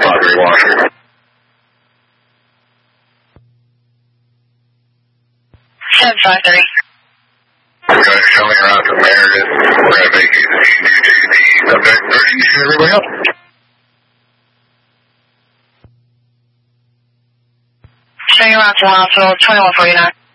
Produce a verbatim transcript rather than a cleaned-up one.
five three Washington. seven five three. Okay, show me around to Meredith. We're going to vacate the G two to the subject. Or you see everybody else? Showing around to hospital twenty-one forty-nine.